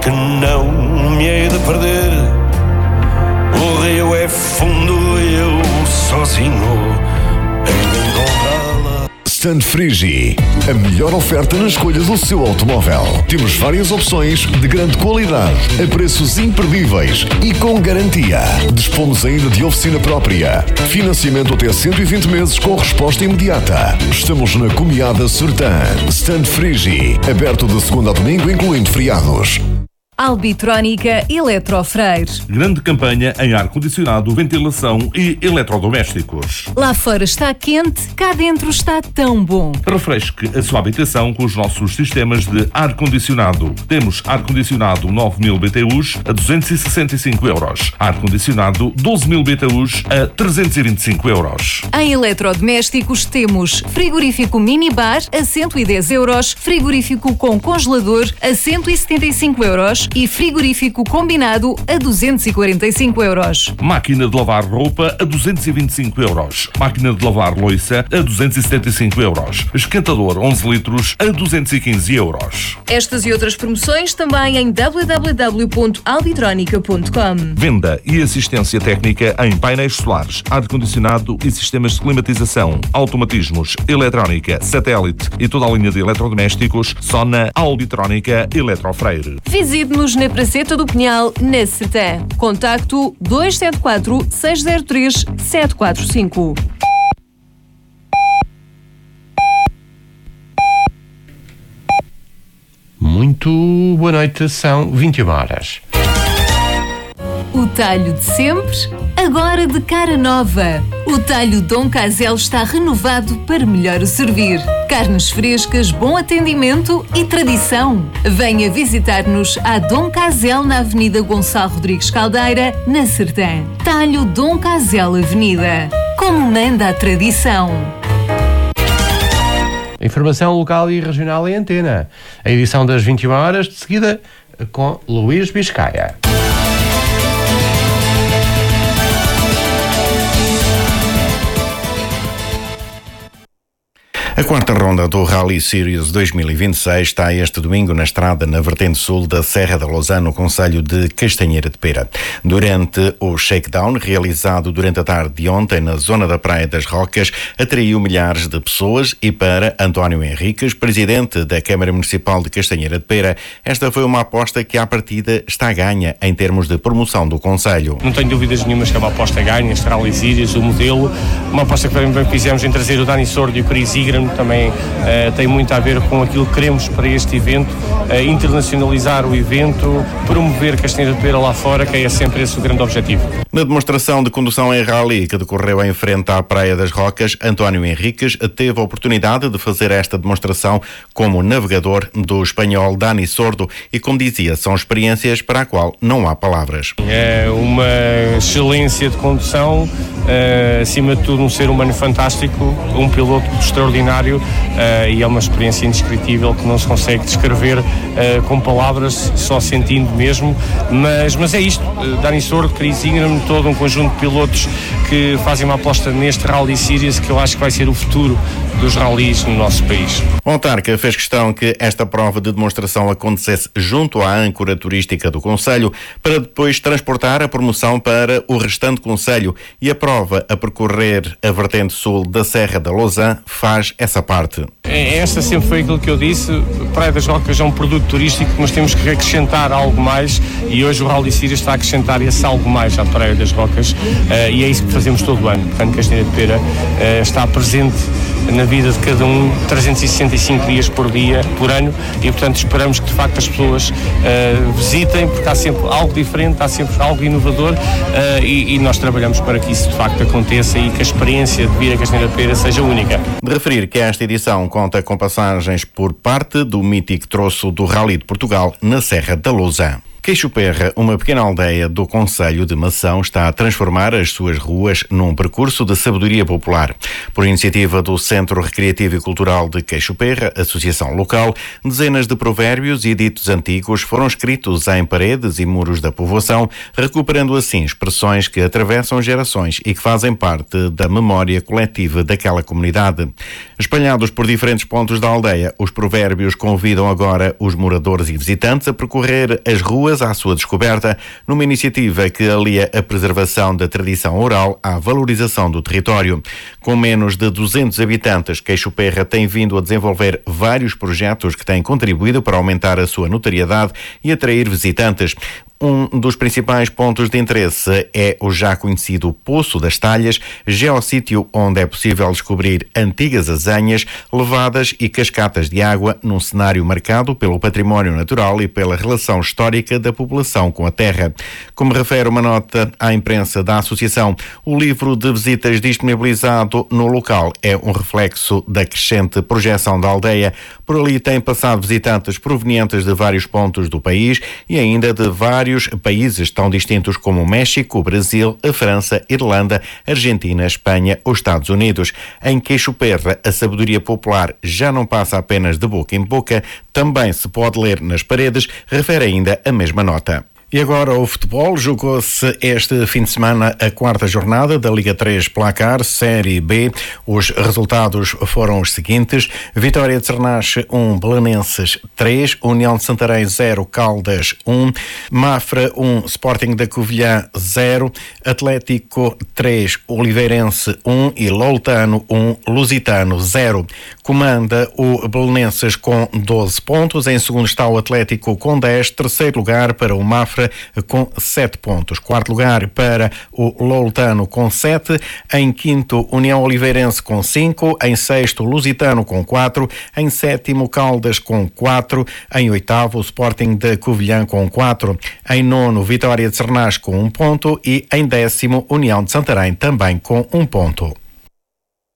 que não me hei de perder. O rio é fundo e eu sozinho hei de encontrá-la. Stand Frigi, a melhor oferta nas escolhas do seu automóvel. Temos várias opções de grande qualidade, a preços imperdíveis e com garantia. Dispomos ainda de oficina própria. Financiamento até 120 meses com resposta imediata. Estamos na Comiada Sertã. Stand Frigi, aberto de segunda a domingo, incluindo feriados. Albitrónica Eletrofreire. Grande campanha em ar-condicionado, ventilação e eletrodomésticos. Lá fora está quente, cá dentro está tão bom. Refresque a sua habitação com os nossos sistemas de ar-condicionado. Temos ar-condicionado 9.000 BTUs a 265 euros. Ar-condicionado 12.000 BTUs a 325 euros. Em eletrodomésticos temos frigorífico minibar a 110 euros, frigorífico com congelador a 175 euros e frigorífico combinado a 245 euros. Máquina de lavar roupa a 225 euros. Máquina de lavar louça a 275 euros. Esquentador 11 litros a 215 euros. Estas e outras promoções também em www.albitronica.com. Venda e assistência técnica em painéis solares, ar-condicionado e sistemas de climatização, automatismos, eletrónica, satélite e toda a linha de eletrodomésticos só na Albitrónica Eletrofreire. Visite-nos na Praceta do Pinhal, na Sertã. Contacto 274 603 745. Muito boa noite, são 21 horas. O talho de sempre, agora de cara nova. O talho Dom Casel está renovado para melhor o servir. Carnes frescas, bom atendimento e tradição. Venha visitar-nos à Dom Casel na Avenida Gonçalo Rodrigues Caldeira, na Sertã. Talho Dom Casel Avenida. Como manda a tradição. Informação local e regional em antena. A edição das 21 horas, de seguida com Luís Biscaia. A quarta ronda do Rally Series 2026 está este domingo na estrada na vertente sul da Serra da Lousã, no concelho de Castanheira de Pera. Durante o shakedown, realizado durante a tarde de ontem na zona da Praia das Rocas, atraiu milhares de pessoas e para António Henriques, presidente da Câmara Municipal de Castanheira de Pera, esta foi uma aposta que à partida está ganha em termos de promoção do concelho. Não tenho dúvidas nenhumas que é uma aposta ganha, este Rally Series, o modelo, uma aposta que também fizemos em trazer o Dani Sordo e o Chris Ingram, também tem muito a ver com aquilo que queremos para este evento, internacionalizar o evento, promover Castanheira de Pera lá fora, que é sempre esse o grande objetivo. Na demonstração de condução em rally que decorreu em frente à Praia das Rocas, António Henriques teve a oportunidade de fazer esta demonstração como navegador do espanhol Dani Sordo e, como dizia, são experiências para a qual não há palavras. É uma excelência de condução, acima de tudo um ser humano fantástico, um piloto extraordinário, e é uma experiência indescritível que não se consegue descrever com palavras, só sentindo mesmo, mas é isto, Dani Sordo, Chris Ingram, todo um conjunto de pilotos que fazem uma aposta neste Rally Series que eu acho que vai ser o futuro dos rallies no nosso país. O autarca fez questão que esta prova de demonstração acontecesse junto à âncora turística do concelho para depois transportar a promoção para o restante concelho, e a prova a percorrer a vertente sul da Serra da Lousã faz essa parte. Esta sempre foi aquilo que eu disse, Praia das Rocas é um produto turístico, mas temos que acrescentar algo mais, e hoje o Rally Series está a acrescentar esse algo mais à Praia das Rocas, e é isso que fazemos todo o ano. Portanto, Castanheira de Pera está presente na vida de cada um 365 dias por dia, por ano, e portanto esperamos que de facto as pessoas visitem, porque há sempre algo diferente, há sempre algo inovador, e nós trabalhamos para que isso de facto aconteça e que a experiência de vir a Castanheira de Pera seja única. De referir que esta edição conta com passagens por parte do mítico troço do Rally de Portugal na Serra da Lousã. Queixo-Perra, uma pequena aldeia do concelho de Mação, está a transformar as suas ruas num percurso de sabedoria popular. Por iniciativa do Centro Recreativo e Cultural de Queixo-Perra, associação local, dezenas de provérbios e ditos antigos foram escritos em paredes e muros da povoação, recuperando assim expressões que atravessam gerações e que fazem parte da memória coletiva daquela comunidade. Espalhados por diferentes pontos da aldeia, os provérbios convidam agora os moradores e visitantes a percorrer as ruas à sua descoberta, numa iniciativa que alia a preservação da tradição oral à valorização do território. Com menos de 200 habitantes, Queixo-Perra tem vindo a desenvolver vários projetos que têm contribuído para aumentar a sua notoriedade e atrair visitantes. Um dos principais pontos de interesse é o já conhecido Poço das Talhas, geossítio onde é possível descobrir antigas azanhas, levadas e cascatas de água num cenário marcado pelo património natural e pela relação histórica da população com a terra. Como refere uma nota à imprensa da associação, o livro de visitas disponibilizado no local é um reflexo da crescente projeção da aldeia. Por ali têm passado visitantes provenientes de vários pontos do país e ainda de vários países tão distintos como o México, o Brasil, a França, Irlanda, Argentina, Espanha ou Estados Unidos. Em Queixo-Perra, a sabedoria popular já não passa apenas de boca em boca, também se pode ler nas paredes, refere ainda a mesma nota. E agora o futebol. Jogou-se este fim de semana a quarta jornada da Liga 3 Placar, Série B. Os resultados foram os seguintes: Vitória de Cernache 1, Belenenses 3, União de Santarém 0, Caldas 1, Mafra 1, Sporting da Covilhã 0, Atlético 3, Oliveirense 1 e Loutano 1, Lusitano 0. Comanda o Belenenses com 12 pontos, em segundo está o Atlético com 10, terceiro lugar para o Mafra com 7 pontos. Quarto lugar para o Loutano com 7. Em quinto, União Oliveirense com 5. Em sexto, Lusitano com 4. Em sétimo, Caldas com 4. Em oitavo, Sporting da Covilhã com 4. Em nono, Vitória de Cernache com 1 ponto. E em décimo, União de Santarém também com 1 ponto.